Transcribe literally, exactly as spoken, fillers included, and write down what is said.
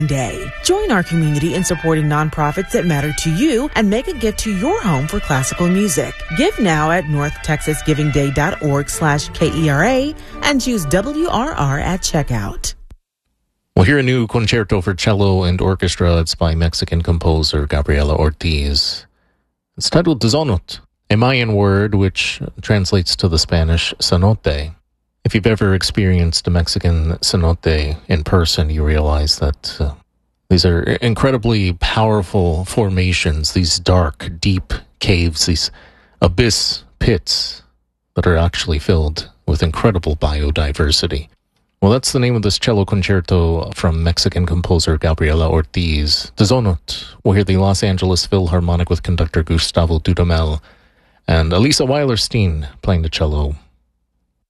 Day. Join our community in supporting nonprofits that matter to you and make a gift to your home for classical music. Give now at northtexasgivingday.org slash K-E-R-A and choose W R R at checkout. We'll hear a new concerto for cello and orchestra. It's by Mexican composer Gabriela Ortiz. It's titled Tizonot, a Mayan word which translates to the Spanish cenote. If you've ever experienced a Mexican cenote in person, you realize that uh, these are incredibly powerful formations, these dark, deep caves, these abyss pits that are actually filled with incredible biodiversity. Well, that's the name of this cello concerto from Mexican composer Gabriela Ortiz. Tizonot. We'll hear the Los Angeles Philharmonic with conductor Gustavo Dudamel and Elisa Weilerstein playing the cello.